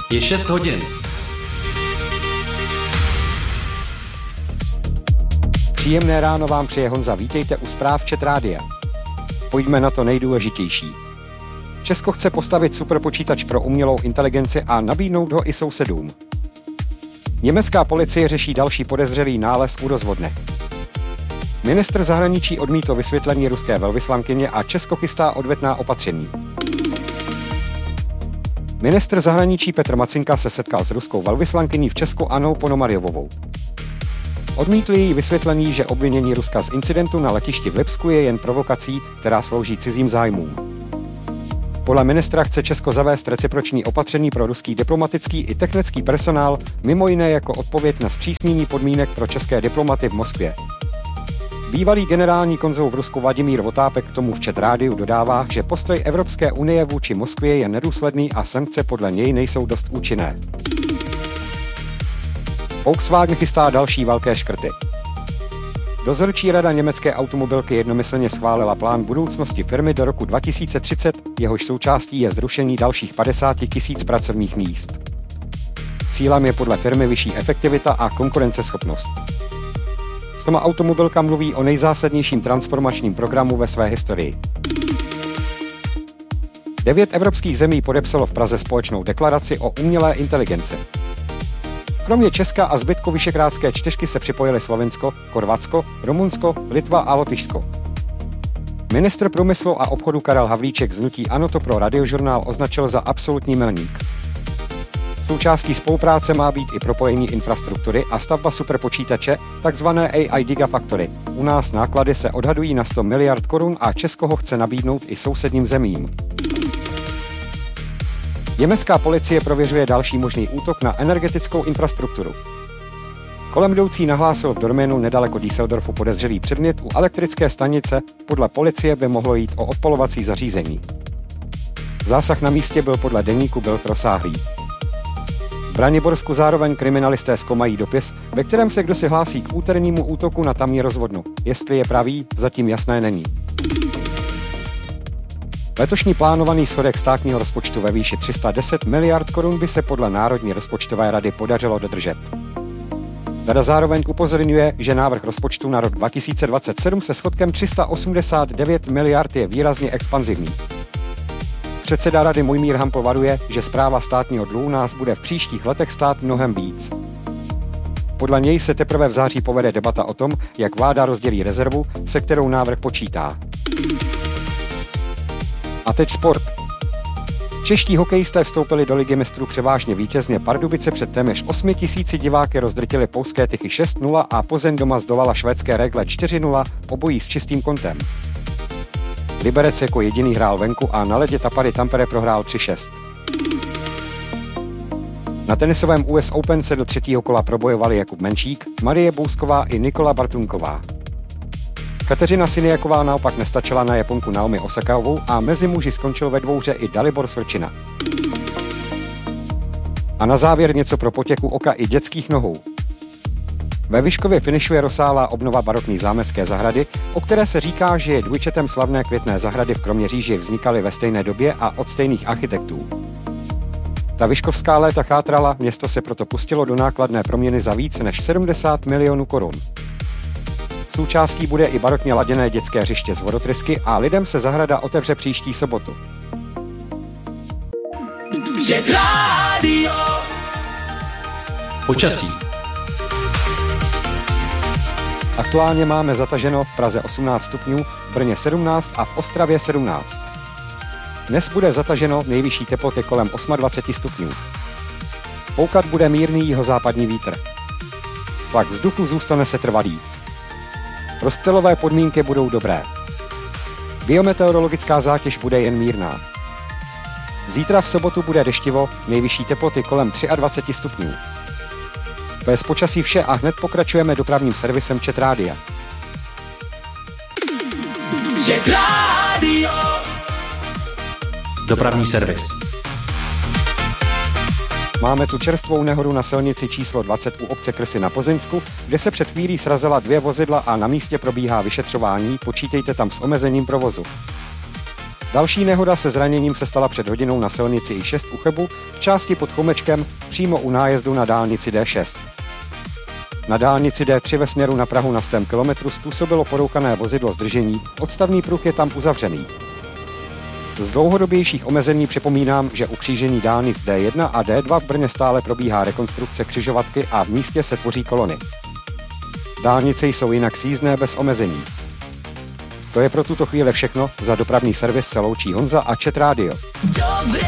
Je 6 hodin. Příjemné ráno vám přeje Honza, vítejte u zpráv ČT Rádia. Pojďme na to nejdůležitější. Česko chce postavit superpočítač pro umělou inteligenci a nabídnout ho i sousedům. Německá policie řeší další podezřelý nález u rozvodne. Ministr zahraničí odmítl vysvětlení ruské velvyslankyně a Česko chystá odvetná opatření. Ministr zahraničí Petr Macinka se setkal s ruskou velvyslankyní v Česku Annou Ponomarjovovou. Odmítl její vysvětlení, že obvinění Ruska z incidentu na letišti v Lipsku je jen provokací, která slouží cizím zájmům. Podle ministra chce Česko zavést reciproční opatření pro ruský diplomatický i technický personál, mimo jiné jako odpověď na zpřísnění podmínek pro české diplomaty v Moskvě. Bývalý generální konzul v Rusku Vladimír Votápek k tomu v ČT Rádiu dodává, že postoj Evropské unie vůči Moskvě je nedůsledný a sankce podle něj nejsou dost účinné. Volkswagen chystá další velké škrty. Dozorčí rada německé automobilky jednomyslně schválila plán budoucnosti firmy do roku 2030, jehož součástí je zrušení dalších 50 000 pracovních míst. Cílem je podle firmy vyšší efektivita a konkurenceschopnost. Sama automobilka mluví o nejzásadnějším transformačním programu ve své historii. 9 evropských zemí podepsalo v Praze společnou deklaraci o umělé inteligenci. Kromě Česka a zbytku Visegrádské čtyřky se připojili Slovensko, Chorvatsko, Rumunsko, Litva a Lotyšsko. Ministr průmyslu a obchodu Karel Havlíček z hnutí ANO to pro Radiožurnál označil za absolutní milník. Součástí spolupráce má být i propojení infrastruktury a stavba superpočítače, takzvané AI Gigafactory. U nás náklady se odhadují na 100 miliard korun a Česko ho chce nabídnout i sousedním zemím. Německá policie prověřuje další možný útok na energetickou infrastrukturu. Kolem jdoucí nahlásil v Dorménu nedaleko Düsseldorfu podezřelý předmět u elektrické stanice, podle policie by mohlo jít o odpalovací zařízení. Zásah na místě byl podle deníku Bild rozsáhlý. V Braniborsku zároveň kriminalisté zkoumají dopis, ve kterém se kdosi hlásí k úternímu útoku na tamní rozvodnu. Jestli je pravý, zatím jasné není. Letošní plánovaný schodek státního rozpočtu ve výši 310 miliard korun by se podle Národní rozpočtové rady podařilo dodržet. Rada zároveň upozorňuje, že návrh rozpočtu na rok 2027 se schodkem 389 miliard je výrazně expanzivní. Předseda rady Mojmír Hampl varuje, že správa státního dluhu nás bude v příštích letech stát mnohem víc. Podle něj se teprve v září povede debata o tom, jak vláda rozdělí rezervu, se kterou návrh počítá. A teď sport. Čeští hokejisté vstoupili do Ligy mistrů převážně vítězně. Pardubice před téměř 8 000 diváky rozdrtily polské Tychy 6-0 a Plzeň doma zdolala švédské Rögle 4-0, obojí s čistým kontem. Liberec jako jediný hrál venku a na ledě Tapary Tampere prohrál 3-6. Na tenisovém US Open se do třetího kola probojovali Jakub Menšík, Marie Bousková i Nikola Bartunková. Kateřina Siniaková naopak nestačila na Japonku Naomi Osakaovou a mezi muži skončil ve dvouhře i Dalibor Svrčina. A na závěr něco pro potěchu oka i dětských nohou. Ve Vyškově finišuje rozsáhlá obnova barokní zámecké zahrady, o které se říká, že je dvojčetem slavné květné zahrady v Kroměříži vznikaly ve stejné době a od stejných architektů. Ta vyškovská léta chátrala, město se proto pustilo do nákladné proměny za více než 70 milionů korun. Součástí bude i barokně laděné dětské hřiště z vodotrysky a lidem se zahrada otevře příští sobotu. Počasí. Aktuálně máme zataženo v Praze 18 stupňů, v Brně 17 a v Ostravě 17. Dnes bude zataženo, nejvyšší teploty kolem 28 stupňů. Foukat bude mírný jihozápadní vítr. Tlak vzduchu zůstane setrvalý. Rozptylové podmínky budou dobré. Biometeorologická zátěž bude jen mírná. Zítra v sobotu bude deštivo, nejvyšší teploty kolem 23 stupňů. Bez počasí vše a hned pokračujeme dopravním servisem ČT Rádia. Dopravní servis. Máme tu čerstvou nehodu na silnici číslo 20 u obce Krsy na Plzeňsku, kde se před chvílí srazila 2 vozidla a na místě probíhá vyšetřování, počítejte tam s omezením provozu. Další nehoda se zraněním se stala před hodinou na silnici I6 u Chebu v části pod Chomečkem přímo u nájezdu na dálnici D6. Na dálnici D3 ve směru na Prahu na 100 kilometru způsobilo porouchané vozidlo zdržení, odstavný pruh je tam uzavřený. Z dlouhodobějších omezení připomínám, že u křížení dálnic D1 a D2 v Brně stále probíhá rekonstrukce křižovatky a v místě se tvoří kolony. Dálnice jsou jinak sjízdné bez omezení. To je pro tuto chvíli všechno, za dopravní servis se loučí Honza a Chat Radio.